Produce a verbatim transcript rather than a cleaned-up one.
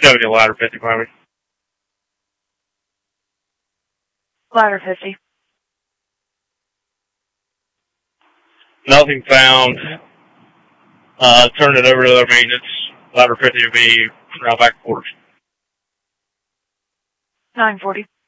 seventy ladder fifty, probably. Ladder fifty. Nothing found. Uh, turn it over to their maintenance. Ladder fifty will be around back quarters. nine forty.